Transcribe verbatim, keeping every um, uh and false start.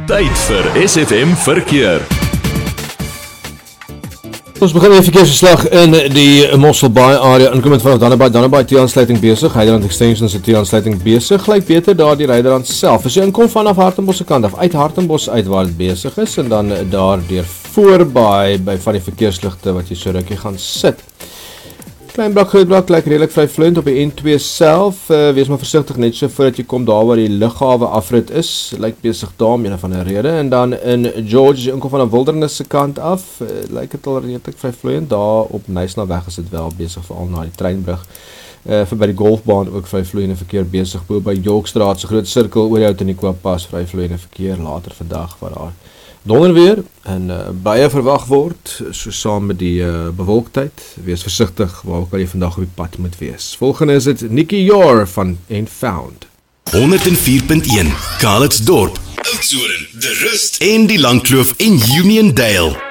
Tyd vir S F M Verkeer. Ons begin met die verkeersverslag in die Mossel Bay area, inkomend vanaf Dannebaai, Dannebaai T-aansluiting besig, Heiderand Extension is die T-aansluiting besig, gelyk beter daar die Heiderand self. As jy inkom vanaf Hartenbos se kant af, uit Hartenbos uit waar dit besig is, en dan daar deur voorbaai by van die verkeersligte wat jy so rukkie gaan sit. Klein brak, groot brak, lyk redelijk vryvloeiend op die N twee self, uh, wees maar versigtig net so voordat jy kom daar waar die lughawe afrit is, lyk besig daar om een van die rede, en dan in George, as jy inkom van die Wilderness se kant af, uh, lyk het al redelijk vryvloeiend, daar op Nysna weg is het wel besig, veral na die treinbrug, uh, vir by die golfbaan ook vryvloeiende verkeer besig, bo by Yorkstraat, so groot sirkel oor jou Taniqua pas, vryvloeiende verkeer later vandag, waar daar donderweer en uh, baie verwag word, so saam met die uh, bewolktheid. Wees versigtig waar ook al jy vandag op die pad moet wees. Volgende is dit Nicky Yor van And Found. honderd vier punt een Calitzdorp, Oudtshoorn, De Rust en die Langkloof en Uniondale.